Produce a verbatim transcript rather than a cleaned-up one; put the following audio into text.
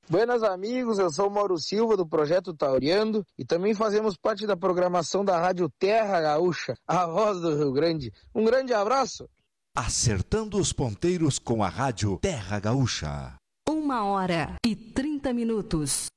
Buenas amigos, eu sou o Mauro Silva do Projeto Tauriando e também fazemos parte da programação da Rádio Terra Gaúcha, a voz do Rio Grande. Um grande abraço! Acertando os ponteiros com a Rádio Terra Gaúcha. Uma hora e trinta minutos.